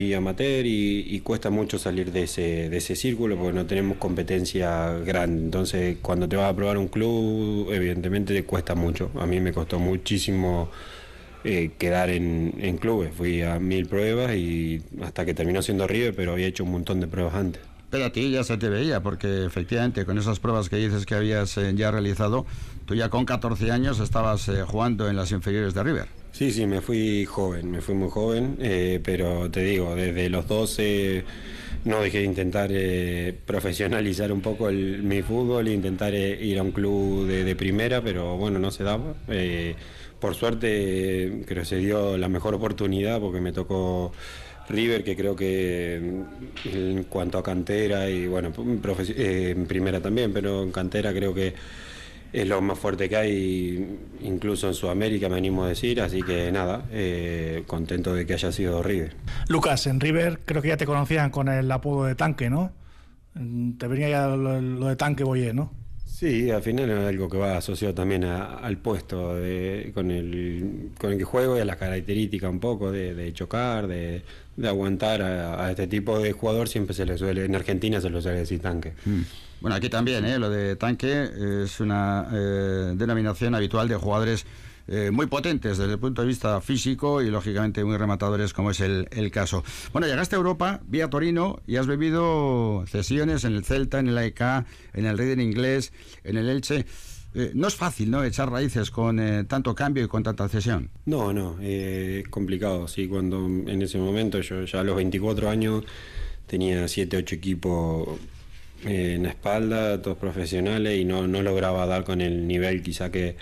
y amateur y cuesta mucho salir de ese círculo porque no tenemos competencia grande. Entonces, cuando te vas a probar un club, evidentemente te cuesta mucho. A mí me costó muchísimo quedar en clubes. Fui a 1000 pruebas y hasta que terminó siendo River, pero había hecho un montón de pruebas antes. Pero a ti ya se te veía, porque efectivamente con esas pruebas que dices que habías ya realizado, tú ya con 14 años estabas jugando en las inferiores de River. Sí, me fui muy joven, pero te digo, desde los 12 no dejé de intentar profesionalizar un poco mi fútbol, intentar ir a un club de primera, pero bueno, no se daba. Por suerte creo que se dio la mejor oportunidad porque me tocó River, que creo que en cuanto a cantera y bueno, en primera también, pero en cantera creo que es lo más fuerte que hay, incluso en Sudamérica me animo a decir, así que nada, contento de que haya sido River. Lucas, en River creo que ya te conocían con el apodo de Tanque, ¿no? Te venía ya lo de Tanque Boyé, ¿no? Sí, al final es algo que va asociado también al puesto con el que juego y a las características un poco de chocar, de aguantar a este tipo de jugador. Siempre se le suele, en Argentina se lo suele decir tanque. Bueno, aquí también, lo de tanque es una denominación habitual de jugadores muy potentes desde el punto de vista físico y lógicamente muy rematadores, como es el caso. Bueno, llegaste a Europa vía Torino y has vivido cesiones en el Celta, en el AEK, en el Reading inglés, en el Elche. No es fácil, ¿no?, echar raíces con tanto cambio y con tanta cesión. No, es complicado. Sí, cuando en ese momento yo ya a los 24 años tenía 7, 8 equipos en la espalda, todos profesionales, y no lograba dar con el nivel quizá que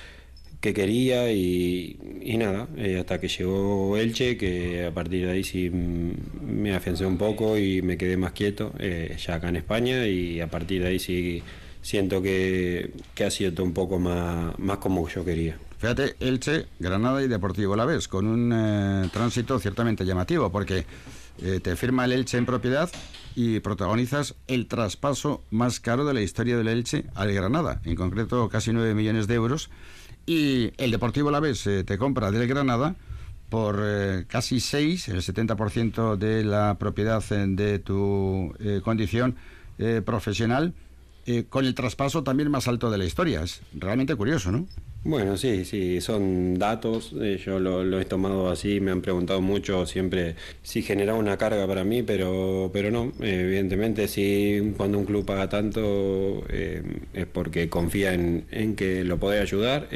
quería y nada, hasta que llegó Elche, que a partir de ahí sí me afiancé un poco y me quedé más quieto ya acá en España, y a partir de ahí sí siento que ha sido todo un poco más como yo quería. Fíjate, Elche, Granada y Deportivo Alavés, con un tránsito ciertamente llamativo, porque te firma el Elche en propiedad y protagonizas el traspaso más caro de la historia del Elche al Granada, en concreto casi 9 millones de euros, y el Deportivo Alavés te compra del Granada por casi 6, el 70% de la propiedad de tu condición profesional, con el traspaso también más alto de la historia. Es realmente curioso, ¿no? Bueno, sí, son datos, yo lo he tomado así, me han preguntado mucho siempre si generaba una carga para mí, pero no, evidentemente sí, cuando un club paga tanto es porque confía en que lo puede ayudar.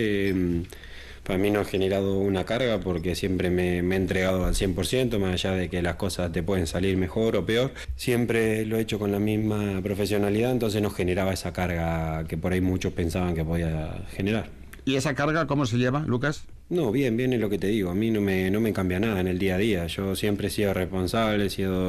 Para mí no ha generado una carga porque siempre me he entregado al 100%, más allá de que las cosas te pueden salir mejor o peor. Siempre lo he hecho con la misma profesionalidad, entonces no generaba esa carga que por ahí muchos pensaban que podía generar. ¿Y esa carga cómo se lleva, Lucas? No, bien es lo que te digo, a mí no me cambia nada en el día a día. Yo siempre he sido responsable,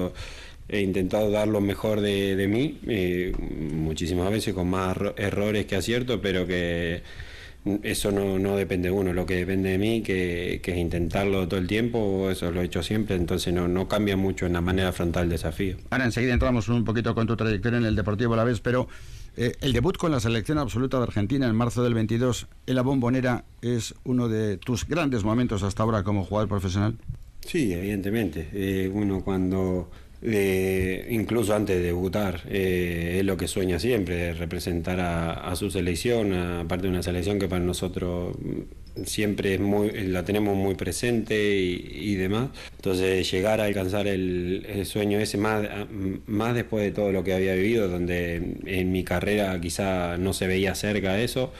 he intentado dar lo mejor de mí, muchísimas veces con más errores que aciertos, pero que eso no depende de uno. Lo que depende de mí, que es intentarlo todo el tiempo, eso lo he hecho siempre, entonces no cambia mucho en la manera de afrontar el desafío. Ahora enseguida entramos un poquito con tu trayectoria en el Deportivo Alavés, pero el debut con la selección absoluta de Argentina en marzo del 22 en la Bombonera es uno de tus grandes momentos hasta ahora como jugador profesional. Sí, evidentemente. Uno cuando, incluso antes de debutar, es lo que sueña siempre, representar a su selección, aparte de una selección que para nosotros siempre la tenemos muy presente y demás. Entonces llegar a alcanzar el sueño ese más después de todo lo que había vivido, donde en mi carrera quizá no se veía cerca de eso,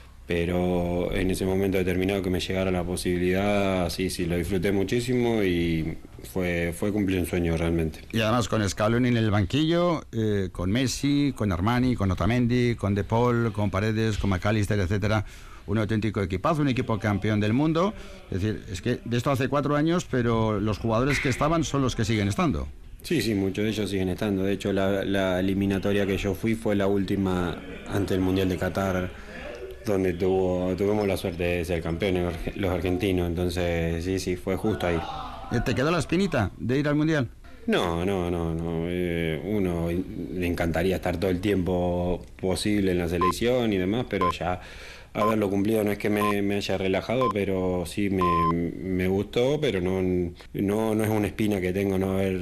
pero en ese momento determinado que me llegara la posibilidad, sí, lo disfruté muchísimo y fue cumplir un sueño realmente. Y además con Scaloni en el banquillo, con Messi, con Armani, con Otamendi, con De Paul, con Paredes, con McAllister, etcétera. Un auténtico equipazo, un equipo campeón del mundo. Es decir, es que de esto hace 4 años, pero los jugadores que estaban son los que siguen estando. Sí, muchos de ellos siguen estando. De hecho, la eliminatoria que yo fui fue la última ante el Mundial de Qatar, donde tuvimos la suerte de ser campeones los argentinos. Entonces, sí, fue justo ahí. ¿Te quedó la espinita de ir al Mundial? No. Uno le encantaría estar todo el tiempo posible en la selección y demás, pero ya haberlo cumplido. No es que me haya relajado, pero sí me gustó, pero no es una espina que tengo no haber